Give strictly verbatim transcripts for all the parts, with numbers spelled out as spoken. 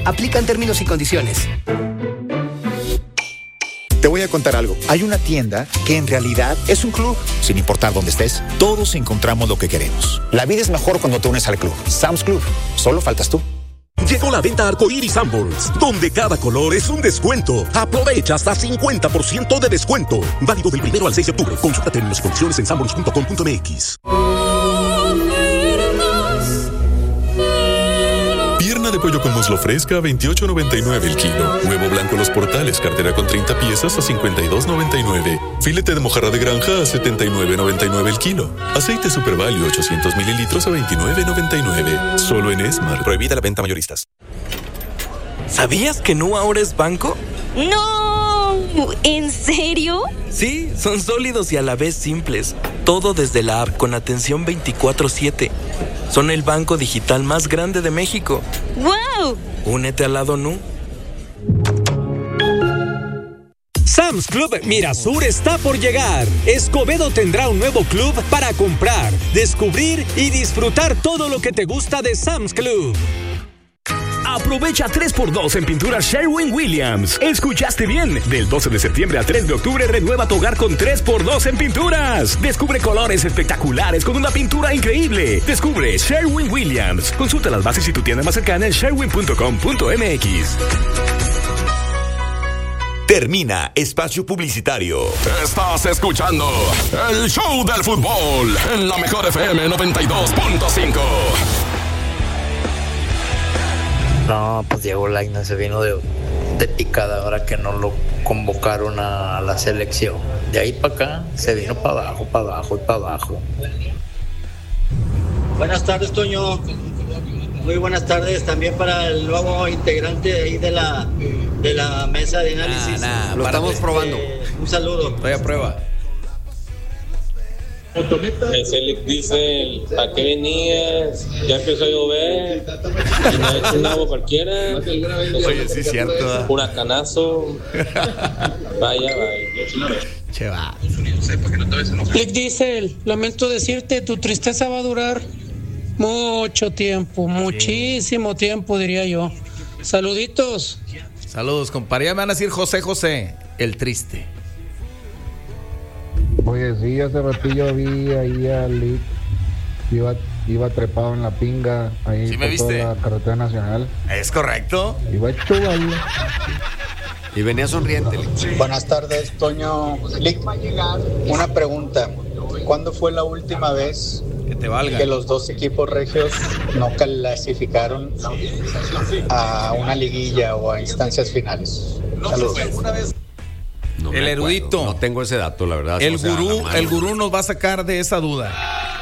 Aplican términos y condiciones. Te voy a contar algo. Hay una tienda que en realidad es un club. Sin importar dónde estés, todos encontramos lo que queremos. La vida es mejor cuando te unes al club. Sam's Club. Solo faltas tú. Llegó la venta Arcoíris Sanborns, donde cada color es un descuento. Aprovecha hasta cincuenta por ciento de descuento. Válido del primero al seis de octubre. Consulta términos y condiciones en sanborns punto com punto m x. Pierna de pollo con muslo fresca a veintiocho noventa y nueve el kilo. Huevo blanco Los Portales, cartera con treinta piezas a cincuenta y dos noventa y nueve. Filete de mojarra de granja a setenta y nueve noventa y nueve el kilo. Aceite Super Value ochocientos mililitros a veintinueve noventa y nueve. Solo en Esmar. Prohibida la venta mayoristas. ¿Sabías que Nu ahora es banco? ¡No! ¿En serio? Sí, son sólidos y a la vez simples. Todo desde la app con atención veinticuatro siete. Son el banco digital más grande de México. ¡Wow! Únete al lado Nu. Sam's Club Mirasur está por llegar. Escobedo tendrá un nuevo club para comprar, descubrir y disfrutar todo lo que te gusta de Sam's Club. Aprovecha tres por dos en pintura Sherwin-Williams. ¿Escuchaste bien? Del doce de septiembre al tres de octubre renueva tu hogar con tres por dos en pinturas. Descubre colores espectaculares con una pintura increíble. Descubre Sherwin-Williams. Consulta las bases y tu tienda más cercana en sherwin punto com punto m x. Termina espacio publicitario. Estás escuchando el show del fútbol en la mejor F M noventa y dos punto cinco. No, pues Diego Lainez se vino de, de picada ahora que no lo convocaron a la selección. De ahí para acá se vino para abajo, para abajo y para abajo. Buenas tardes, Toño. Muy buenas tardes también para el nuevo integrante de ahí de la, de la mesa de análisis. Nah, nah, lo estamos este, probando. Un saludo. Estoy a prueba. Félix dice, ¿a qué venías? Ya empezó a llover y no es un agua cualquiera. Oye, sí es cierto. Huracanazo. Vaya, vaya. Che va. Félix dice, lamento decirte, tu tristeza va a durar mucho tiempo, muchísimo tiempo, diría yo. Saluditos. Saludos, compadre. Ya me van a decir José José, el triste. Oye, sí, hace ratillo vi ahí a Lick, iba, iba trepado en la pinga, ahí ¿Sí por me viste? toda la carretera nacional. Es correcto. Iba hecho baile. Y venía sonriente. Lick. Buenas tardes, Toño. Lick, una pregunta. ¿Cuándo fue la última vez que, te valga. que los dos equipos regios no clasificaron a una liguilla o a instancias finales? Saludos. No el erudito. Acuerdo. No tengo ese dato, la verdad. El o sea, gurú, el gurú nos va a sacar de esa duda.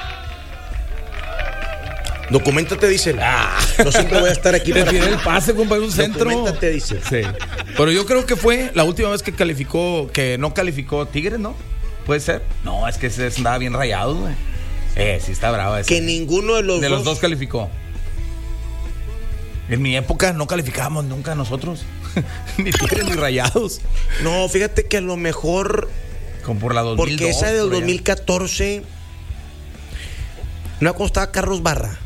Documéntate, dice. Ah. No siempre voy a estar aquí. Te tiré el pase, compadre, un centro. Documéntate, dice. Sí. Pero yo creo que fue la última vez que calificó, que no calificó Tigres, ¿no? ¿Puede ser? No, es que ese andaba bien rayado, güey. Eh, sí está bravo ese. Que ninguno de los de dos. los dos calificó. En mi época no calificábamos nunca nosotros. Ni Tigres ni Rayados. No, fíjate que a lo mejor. Como por la dos mil dos. Porque esa del dos mil catorce. No costaba Carlos Barra.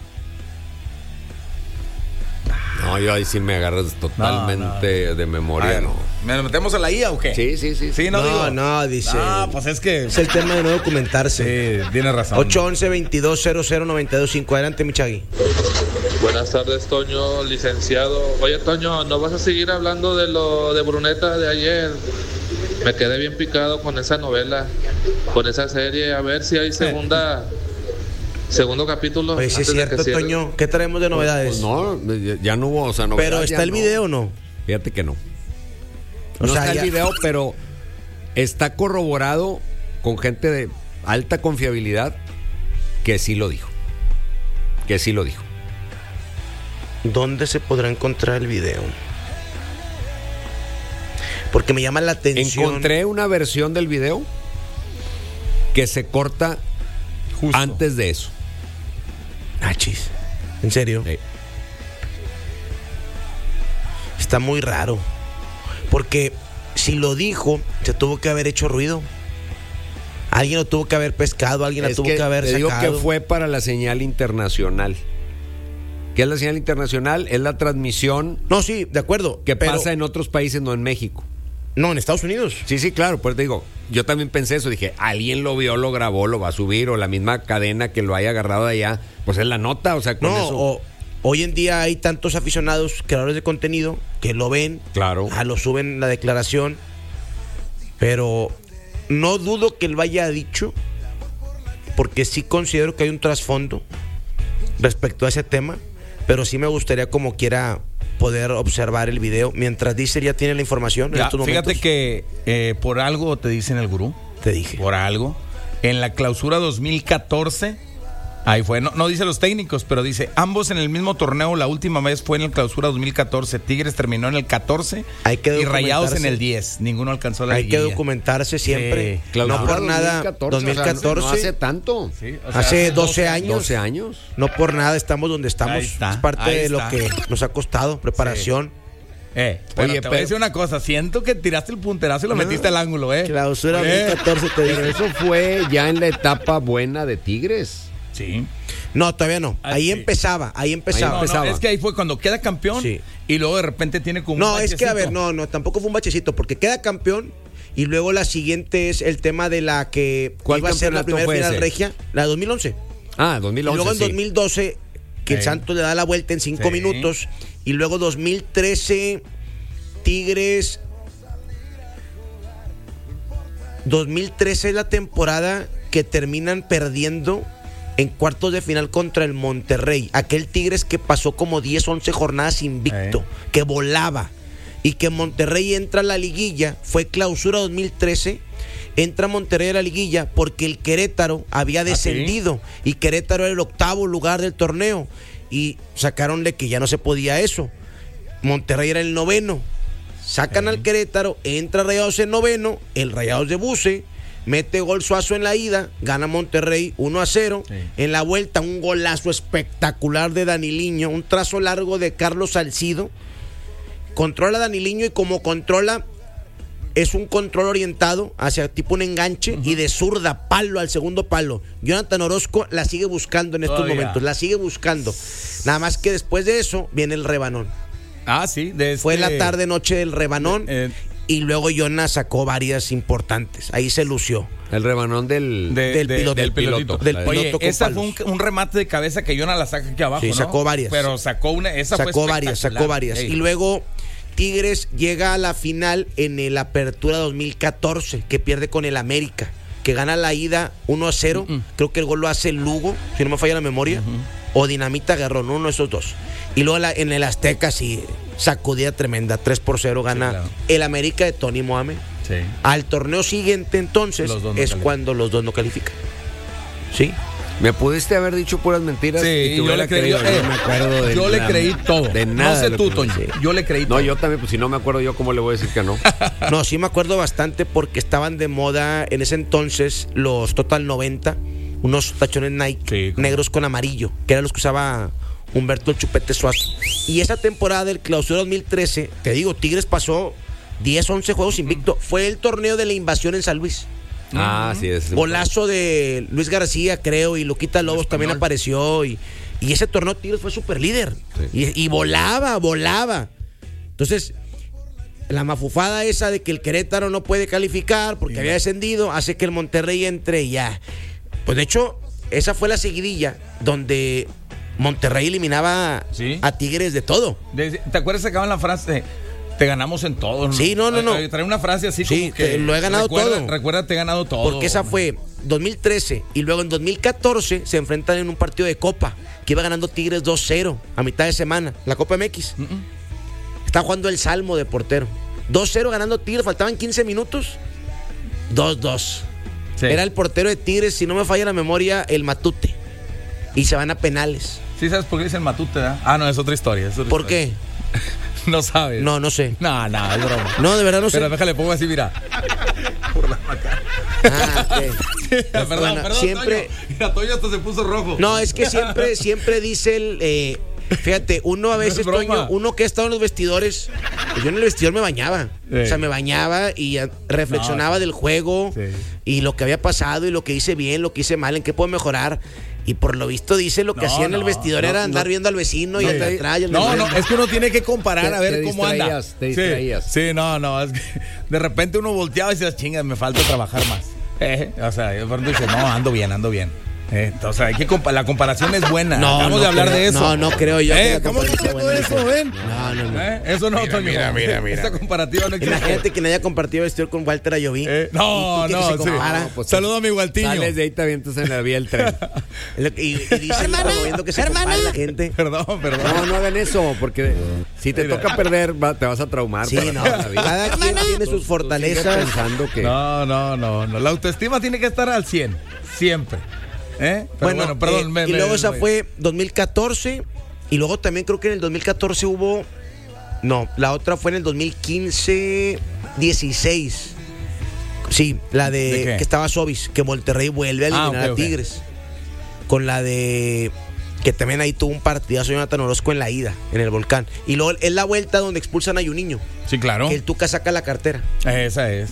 No, yo ahí sí me agarras totalmente no, no. de memoria, Ay, no. ¿Me metemos a la I A o qué? Sí, sí, sí. Sí, no, no, digo. no, dice. Ah, pues es que. Es el tema de no documentarse. Sí, tiene razón. ocho once veintidós cero cero noventa y dos cinco. Adelante, mi Chagui. Buenas tardes, Toño, licenciado. Oye, Toño, ¿no vas a seguir hablando de lo de Bruneta de ayer? Me quedé bien picado con esa novela, con esa serie. A ver si hay segunda. Segundo capítulo. Oye, sí es cierto, Toño. ¿Qué traemos de novedades? Pues, pues no, ya no hubo, o sea, novedades. Pero está el no. video o no. Fíjate que no. O no sea, está ya... el video, pero está corroborado con gente de alta confiabilidad que sí lo dijo. Que sí lo dijo. ¿Dónde se podrá encontrar el video? Porque me llama la atención. Encontré una versión del video que se corta justo antes de eso. Ah, chis. ¿En serio? Sí. Está muy raro. Porque si lo dijo, se tuvo que haber hecho ruido. Alguien lo tuvo que haber pescado, alguien es la tuvo que, que haber te sacado. Digo que fue para la señal internacional. ¿Qué es la señal internacional? Es la transmisión. No, sí, de acuerdo. Que pero... pasa en otros países, no en México. No, en Estados Unidos. Sí, sí, claro. Pues te digo, yo también pensé eso. Dije, alguien lo vio, lo grabó, lo va a subir, o la misma cadena que lo haya agarrado de allá. Pues es la nota, o sea, con no, eso. O, hoy en día hay tantos aficionados, creadores de contenido, que lo ven. Claro. Ah, lo suben la declaración. Pero no dudo que él vaya dicho, porque sí considero que hay un trasfondo respecto a ese tema, pero sí me gustaría como quiera poder observar el video. Mientras Diesel ya tiene la información en ya, estos fíjate momentos. que eh, por algo te dicen el gurú. Te dije. Por algo. En la clausura dos mil catorce, ahí fue, no, no dice los técnicos, pero dice, ambos en el mismo torneo, la última vez fue en la clausura dos mil catorce. Tigres terminó en el catorce hay que y Rayados en el diez. Ninguno alcanzó la Hay liguilla. que documentarse siempre. Sí. No por nada. dos mil catorce. O sea, no hace tanto. Sí, o sea, hace doce años. doce años. No por nada estamos donde estamos. Ahí está, es parte ahí de lo está. que nos ha costado. Preparación. Sí. Eh, pero Oye, te pero- voy a decir una cosa, siento que tiraste el punterazo y lo No. metiste al ángulo, eh. Clausura Eh. dos mil catorce te Pero digo. eso fue ya en la etapa buena de Tigres. Sí. No, todavía no. Ah, Ahí sí. empezaba, ahí empezaba. No, no, empezaba. es que ahí fue cuando queda campeón Sí. y luego de repente tiene como No, un es que a bachecito. ver, no, no, tampoco fue un bachecito, porque queda campeón y luego la siguiente es el tema de la que ¿Cuál iba a ser la campeonato primera fue final ese? regia, la de dos mil once. Ah, dos mil Y once. luego en sí. dos mil doce, que el Sí. Santos le da la vuelta en cinco Sí. minutos. Y luego dos mil trece, Tigres. dos mil trece es la temporada que terminan perdiendo en cuartos de final contra el Monterrey. Aquel Tigres que pasó como diez, once jornadas invicto, Eh. que volaba. Y que Monterrey entra a la liguilla, fue clausura dos mil trece. Entra Monterrey a la liguilla porque el Querétaro había descendido y Querétaro era el octavo lugar del torneo y sacaronle que ya no se podía eso. Monterrey era el noveno. Sacan al Querétaro, entra Rayados en noveno, el Rayados de Buce, mete gol Suazo en la ida, gana Monterrey uno a cero. Sí. En la vuelta un golazo espectacular de Daniliño, un trazo largo de Carlos Salcido. Controla a Daniliño y como controla es un control orientado hacia tipo un enganche uh-huh. y de zurda, palo al segundo palo. Jonathan Orozco la sigue buscando en estos Todavía. momentos, la sigue buscando. Nada más que después de eso viene el rebanón. Ah, sí. De este... Fue la tarde noche del rebanón Eh, eh, y luego Jonas sacó varias importantes. Ahí se lució. El rebanón del, de- del de- piloto, del del pilotito. piloto, del Oye, piloto con esa palos. fue un, un remate de cabeza que Jonah la saca aquí abajo, Sí, ¿no? sacó varias. Pero sacó una, esa fue Sacó varias, sacó espectacular. varias. Ey. Y luego Tigres llega a la final en el Apertura dos mil catorce, que pierde con el América, que gana la ida uno a cero. Uh-uh. Creo que el gol lo hace Lugo, si no me falla la memoria, uh-huh. o Dinamita Guerrón, uno de esos dos. Y luego la, en el Azteca, sí, sacudida tremenda, tres por cero gana sí, claro. el América de Tony Mohamed. Sí. Al torneo siguiente, entonces, no es califican. cuando los dos no califican. ¿Sí? Me pudiste haber dicho puras mentiras. Sí, y te yo hubiera le creí, creído. eh, No me acuerdo de yo le nada, creí todo. De nada. No sé de lo tú, que- Toño. sí. Yo le creí No, todo. yo también, pues si no me acuerdo yo, ¿cómo le voy a decir que no? No, sí me acuerdo bastante porque estaban de moda en ese entonces los Total noventa, unos tachones Nike Sí, negros con amarillo, que eran los que usaba Humberto el Chupete Suazo. Y esa temporada del Clausura dos mil trece, te digo, Tigres pasó diez, once juegos invicto. Fue el torneo de la invasión en San Luis. Ah, sí, es. Golazo de Luis García, creo, y Luquita Lobos también español. apareció. Y, y ese torneo Tigres fue super líder. Sí. Y, y volaba, volaba. Entonces, la mafufada esa de que el Querétaro no puede calificar porque Sí. había descendido, hace que el Monterrey entre y ya. Pues de hecho, esa fue la seguidilla donde Monterrey eliminaba Sí. a Tigres de todo. De- ¿Te acuerdas que acaban la frase? Te ganamos en todo. ¿no? Sí, no, no, no. Eh, Trae una frase así Sí, como que. te- lo he ganado recuerda, todo. Recuerda, te he ganado todo. Porque esa fue dos mil trece y luego en dos mil catorce se enfrentan en un partido de Copa que iba ganando Tigres dos cero a mitad de semana, la Copa M X. Mm-mm. Está jugando el Salmo de portero. dos cero ganando Tigres, faltaban quince minutos. dos dos. Sí. Era el portero de Tigres, si no me falla la memoria, el Matute. Y se van a penales. Sí, ¿sabes por qué dicen Matute? ¿eh? Ah, no, es otra historia. Es otra ¿Por historia. qué? No sabes. No, no sé. No, no, es broma. No, de verdad no sé. Pero déjale, pongo así, mira. Por la maca. Ah, ok. perdón, Bueno, perdón, siempre- Toño. Mira, Toño hasta se puso rojo. No, es que siempre, siempre dice el. eh, fíjate, uno a No es veces, broma. Toño, uno que ha estado en los vestidores, pues yo en el vestidor me bañaba. Sí. O sea, me bañaba y eh, reflexionaba No, del juego sí. y lo que había pasado y lo que hice bien, lo que hice mal, en qué puedo mejorar. Y por lo visto dice lo que No, hacía en el no, vestidor no, era andar no. viendo al vecino y No, al de te- atrás y al de No, no, enfrente. es que uno tiene que comparar Te- a ver te cómo anda. distraías, te Sí, distraías. Sí, no, no, es que de repente uno volteaba y decía, chinga, me falta trabajar más. Eh, o sea, de pronto dice, no, ando bien, ando bien. Eh, entonces, hay que compa- la comparación es buena. No, Acabamos no de hablar creo- de eso. no, no creo yo que Eh, la ¿Cómo no comparación hablando de sea eso, buena. ven? No, no, no. Eh, Eso no, Mira, Toño. mira, mira, mira. Esta comparativa no existe. Imagínate que no haya compartido vestidor con Walter Ayoví. Eh, no, ¿Y tú qué no, se sí. compara? No, pues, saludo a mi Gualtiño. Sales de ahí, te avientas en la vía del tren. Y, y dice promoviendo que se compara la gente. Perdón, perdón. No, no hagan eso, porque si te Mira. toca perder, va- te vas a traumar. Sí, para no. toda la vida. Cada quien tiene sus Sigues fortalezas. pensando que No, no, no, no. La autoestima tiene que estar al cien. Siempre. ¿Eh? Pero Bueno, bueno, perdón. eh, me- y me- luego esa me- fue dos mil catorce. Y luego también creo que en el dos mil catorce hubo. No, la otra fue en el dos mil quince, dieciséis. Sí, la de, ¿De qué? que estaba Sobis, que Monterrey vuelve a Ah, eliminar ok, a ok. Tigres. Con la de que también ahí tuvo un partidazo Jonathan Orozco en la ida, en el Volcán. Y luego es la vuelta donde expulsan a Juninho. Sí, claro. Que el Tuca saca la cartera. Esa es.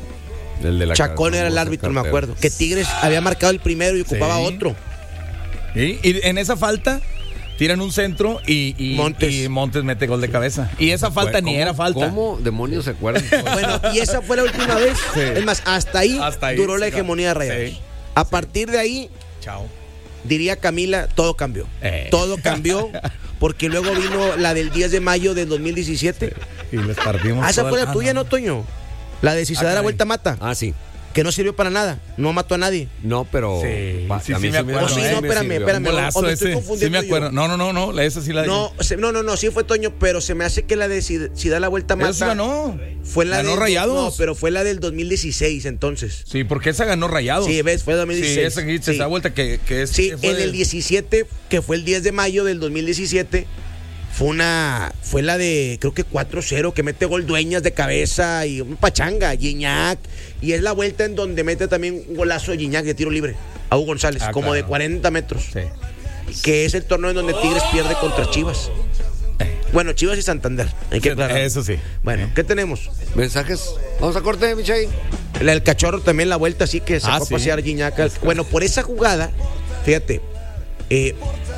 el de la Chacón car- era el famosa árbitro, me cartera. acuerdo. Que Tigres había marcado el primero y ocupaba Sí. otro. ¿Sí? Y en esa falta tiran un centro y, y, Montes. y Montes mete gol de cabeza. Y esa falta ni ¿Cómo- era falta. ¿Cómo demonios se acuerdan? Bueno, y esa fue la última vez. Sí. Es más, hasta ahí, Hasta ahí, duró la sí, hegemonía de claro. Rayados. Sí. A partir de ahí, Chao. diría Camila, todo cambió. Eh. Todo cambió porque luego vino la del diez de mayo del dos mil diecisiete. Y les partimos. Ah, esa toda fue el- la ah, tuya, no. ¿no, Toño? La de si Ah, se da la caray. vuelta mata. Ah, sí. Que no sirvió para nada. No mató a nadie. No, pero. Sí, pa- sí, a sí mí me acuerdo, Oh, sí, eh, no, me espérame, sirvió. espérame. Un golazo o me estoy ese. Sí confundiendo me acuerdo. yo. No, no, no, no. la- Esa sí la No, se- no, no, no, sí fue Toño, pero se me hace que la de si, si da la vuelta Esa mata. sí ganó. Fue la Ganó del- Rayados. No, pero fue la del dos mil dieciséis entonces. Sí, porque esa ganó Rayados. Sí, ves, fue dos mil dieciséis. Sí, esa que Sí. esa vuelta que, que es. Sí, que fue en de- el diecisiete, que fue el diez de mayo del dos mil diecisiete, fue una fue la de creo que cuatro cero que mete gol Dueñas de cabeza y un pachanga, Gignac, y es la vuelta en donde mete también un golazo de Gignac de tiro libre a Hugo González, Ah, como claro. de cuarenta metros, Sí. que es el torneo en donde Tigres pierde contra Chivas. Bueno, Chivas y Santander, hay que aclarar. Eso sí. Bueno, ¿qué tenemos? ¿Mensajes? Vamos a corte, Michelle. La del Cachorro también, la vuelta así que sacó Ah, a sí. pasear Gignac. al- Bueno, por esa jugada, fíjate, eh,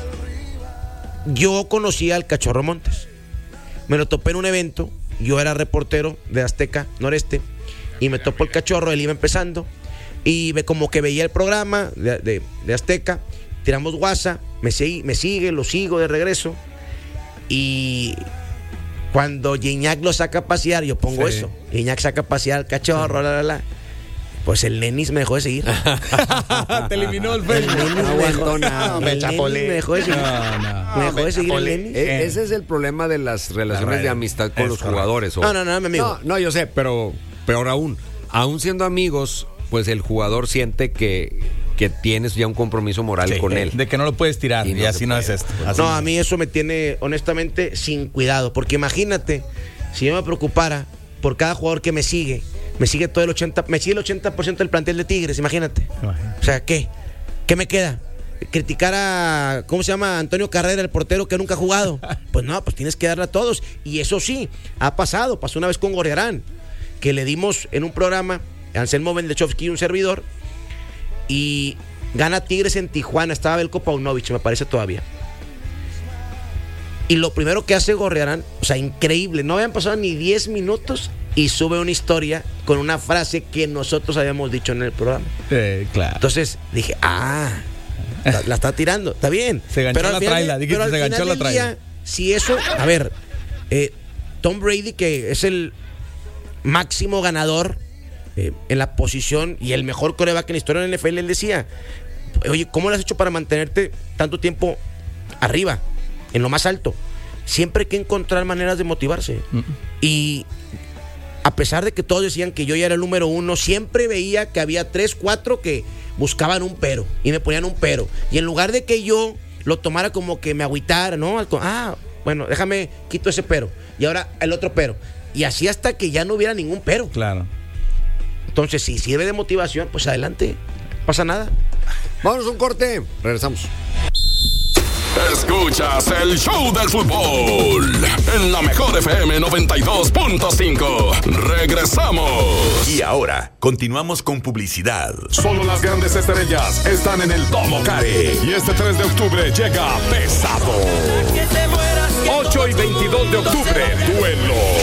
yo conocí al Cachorro Montes. Me lo topé en un evento. Yo era reportero de Azteca Noreste. Y me topó el Cachorro, él iba empezando. Y ve como que veía el programa de, de- de Azteca. Tiramos WhatsApp. Me, segui- me sigue, lo sigo de regreso. Y cuando Gignac lo saca a pasear, yo pongo Sí. eso. Gignac saca a pasear al Cachorro, la, la, la. Pues el Lenis me dejó de seguir. Te eliminó el El Facebook. Lenis No me aguantó dejó, nada. el Me Lenis chapolé. me dejó de seguir. No, no. Me dejó de seguir el chapolé. Lenis. E- Ese es el problema de las relaciones de amistad con Es los correcto. jugadores. o- No, no, no, mi amigo. No, no, yo sé, pero peor aún. Aún siendo amigos, pues el jugador siente que, que tienes ya un compromiso moral Sí, con él. De que no lo puedes tirar. Y Y, no se así no es puede. esto. Así No, no a es. mí eso me tiene, honestamente, sin cuidado. Porque imagínate, si yo me preocupara por cada jugador que me sigue, me sigue todo el ochenta, me sigue el ochenta por ciento del plantel de Tigres, imagínate. Imagínate. O sea, ¿qué? ¿Qué me queda? Criticar a, ¿cómo se llama? Antonio Carrera, el portero que nunca ha jugado. Pues no, pues tienes que darle a todos. Y eso sí, ha pasado. Pasó una vez con Gorriarán, que le dimos en un programa, Anselmo Bendechovsky y un servidor, y gana Tigres en Tijuana. Estaba Belko Paunovic, me parece todavía. Y lo primero que hace Gorriarán, o sea, increíble, no habían pasado ni diez minutos y sube una historia con una frase que nosotros habíamos dicho en el programa. Eh, claro. Entonces dije, ah, la, la está tirando, está bien. Se ganchó Pero al la final traila, de- dijiste, pero al se ganchó final la del traila. día, si eso, a ver, eh, Tom Brady, que es el máximo ganador eh, en la posición y el mejor coreback en la historia de la N F L, él decía, oye, ¿cómo lo has hecho para mantenerte tanto tiempo arriba, en lo más alto? Siempre hay que encontrar maneras de motivarse. Mm. Y a pesar de que todos decían que yo ya era el número uno, siempre veía que había tres, cuatro que buscaban un pero y me ponían un pero. Y en lugar de que yo lo tomara como que me agüitara, ¿no? Al co- Ah, bueno, déjame, quito ese pero. Y ahora el otro pero. Y así hasta que ya no hubiera ningún pero. Claro. Entonces, si sirve de motivación, pues adelante. No pasa nada. Vámonos a un corte. Regresamos. Escuchas el show del fútbol en la mejor F M noventa y dos punto cinco. Regresamos. Y ahora continuamos con publicidad. Solo las grandes estrellas están en el Domo Care. Y este tres de octubre llega pesado. ocho y veintidós de octubre, duelo